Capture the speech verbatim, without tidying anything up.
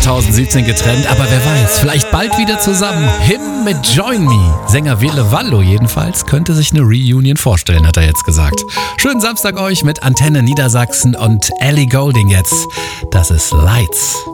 zweitausendsiebzehn getrennt, aber wer weiß, vielleicht bald wieder zusammen. Him mit Join Me. Sänger Ville Wallo jedenfalls könnte sich eine Reunion vorstellen, hat er jetzt gesagt. Schönen Samstag euch mit Antenne Niedersachsen und Ellie Goulding jetzt. Das ist Lights.